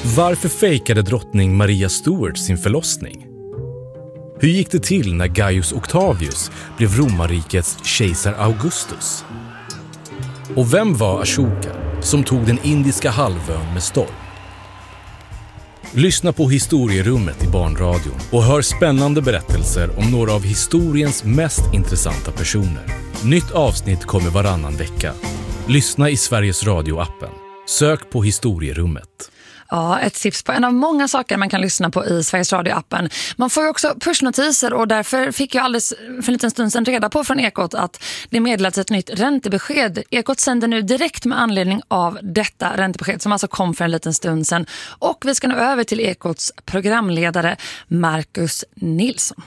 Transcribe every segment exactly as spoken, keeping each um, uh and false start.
Varför fejkade drottning Maria Stuart sin förlossning? Hur gick det till när Gaius Octavius blev romarrikets kejsar Augustus? Och vem var Ashoka som tog den indiska halvön med storm? Lyssna på Historierummet i Barnradion och hör spännande berättelser om några av historiens mest intressanta personer. Nytt avsnitt kommer varannan vecka. Lyssna i Sveriges Radio-appen. Sök på Historierummet. Ja, ett tips på en av många saker man kan lyssna på i Sveriges Radio-appen. Man får ju också pushnotiser och därför fick jag alldeles för en liten stund sedan reda på från Ekot att det meddelats ett nytt räntebesked. Ekot sänder nu direkt med anledning av detta räntebesked som alltså kom för en liten stund sedan. Och vi ska nu över till Ekots programledare Marcus Nilsson.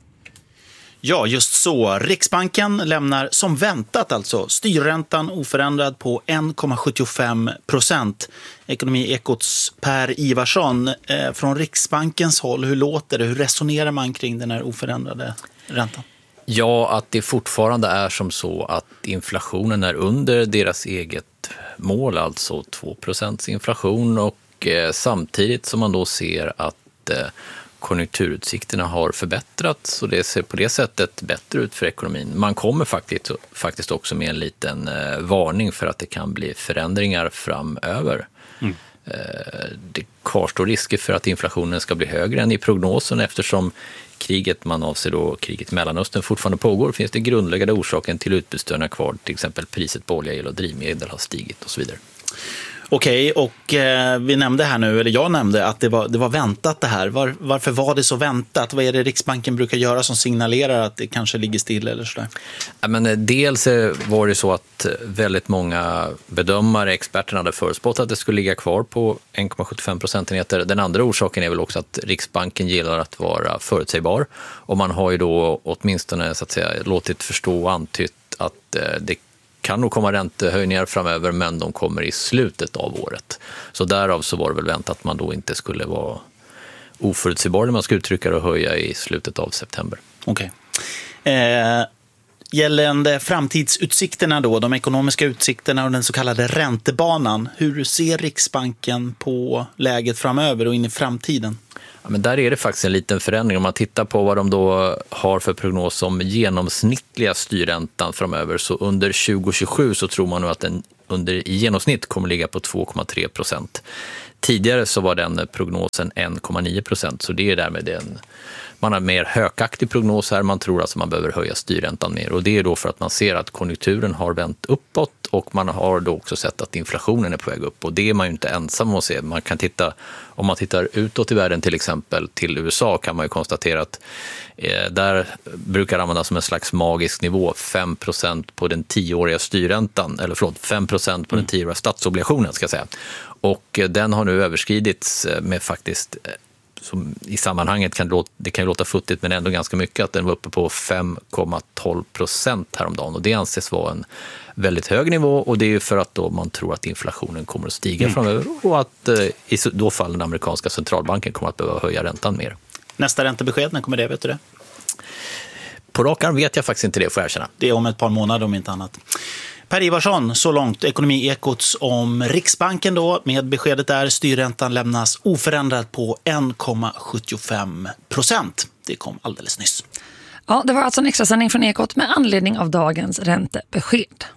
Ja, just så. Riksbanken lämnar som väntat alltså styrräntan oförändrad på en komma sjuttiofem procent. Ekonomi-Ekots Per Ivarsson, eh, från Riksbankens håll, hur låter det? Hur resonerar man kring den här oförändrade räntan? Ja, att det fortfarande är som så att inflationen är under deras eget mål, alltså två procent inflation, och eh, samtidigt som man då ser att eh, konjunkturutsikterna har förbättrats och det ser på det sättet bättre ut för ekonomin. Man kommer faktiskt, faktiskt också med en liten eh, varning för att det kan bli förändringar framöver. Mm. Eh, det kvarstår risker för att inflationen ska bli högre än i prognosen eftersom kriget, man avser då kriget i Mellanöstern, fortfarande pågår. Finns det grundläggande orsaken till utbudsstörningar kvar, till exempel priset på olja, el och drivmedel har stigit och så vidare. Okej, och eh, vi nämnde här nu, eller jag nämnde att det var, det var väntat det här. Var, varför var det så väntat? Vad är det Riksbanken brukar göra som signalerar att det kanske ligger still eller sådär? Ja, men dels var det så att väldigt många bedömare, experterna hade förutspått att det skulle ligga kvar på en komma sjuttiofem procentenheter. Den andra orsaken är väl också att Riksbanken gillar att vara förutsägbar. Och man har ju då åtminstone så att säga, låtit förstå och antytt att eh, det kan nog komma räntehöjningar framöver, men de kommer i slutet av året. Så därav så var det väl väntat att man då inte skulle vara oförutsägbar när man ska uttrycka det och höja i slutet av september. Okej. Eh, gällande framtidsutsikterna då, de ekonomiska utsikterna och den så kallade räntebanan, hur ser Riksbanken på läget framöver och in i framtiden? Ja, men där är det faktiskt en liten förändring. Om man tittar på vad de då har för prognos om genomsnittliga styrräntan framöver, så under tjugo tjugosju så tror man nu att den under i genomsnitt kommer ligga på två komma tre procent. Tidigare så var den prognosen en komma nio procent, så det är därmed en, man har mer hökaktig prognos här. Man tror alltså man behöver höja styrräntan mer, och det är då för att man ser att konjunkturen har vänt uppåt och man har då också sett att inflationen är på väg upp, och det är man ju inte ensam att se. Man kan titta, om man tittar utåt i världen, till exempel till U S A, kan man ju konstatera att eh, där brukar användas som en slags magisk nivå fem procent på den tioåriga styrräntan, eller förlåt, fem procent på den tioåriga statsobligationen ska jag säga. Och den har nu överskridits med faktiskt, som i sammanhanget kan det, låta, det kan ju låta futtigt men ändå ganska mycket, att den var uppe på fem komma tolv procent häromdagen, och det anses vara en väldigt hög nivå, och det är ju för att då man tror att inflationen kommer att stiga mm. framöver och att eh, i då fall den amerikanska centralbanken kommer att behöva höja räntan mer. Nästa räntebesked, när kommer det, vet du det? På rak arm vet jag faktiskt inte det, får jag erkänna. Det är om ett par månader om inte annat. Per Ivarsson, så långt Ekonomi-Ekots om Riksbanken då, med beskedet där styrräntan lämnas oförändrad på en komma sjuttiofem procent. Det kom alldeles nyss. Ja, det var alltså en extra sändning från Ekot med anledning av dagens räntebesked.